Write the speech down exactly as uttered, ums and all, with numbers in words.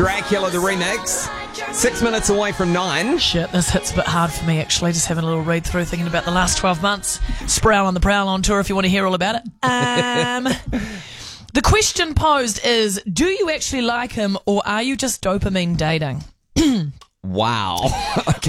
Dracula, the remix. Six minutes away from nine. Shit, this hits a bit hard for me, actually. Just having a little read through, thinking about the last twelve months. Sproul on the Prowl on tour if you want to hear all about it. Um, the question posed is, do you actually like him or are you just dopamine dating? Wow. Okay.